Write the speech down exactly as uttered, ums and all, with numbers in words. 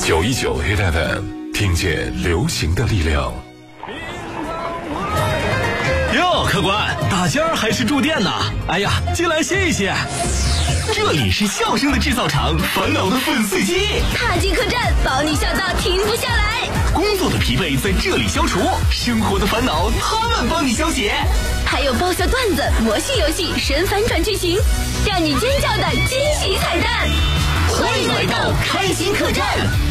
九一九 Hit F M， 听见流行的力量。 哟，客官，大仙儿还是住店呢？哎呀，进来歇一歇。这里是笑声的制造厂，烦恼的粉碎机。 踏进客栈，保你笑到停不下来。 工作的疲惫在这里消除，生活的烦恼他们帮你消解。 还有爆笑段子、魔性游戏、神反转剧情，让你尖叫的惊喜彩蛋。欢迎来到开心客栈。